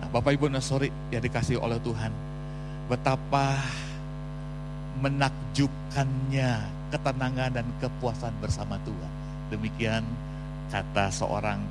Bapak Ibu Nasori yang dikasihi oleh Tuhan, betapa menakjubkannya ketenangan dan kepuasan bersama Tuhan. Demikian kata seorang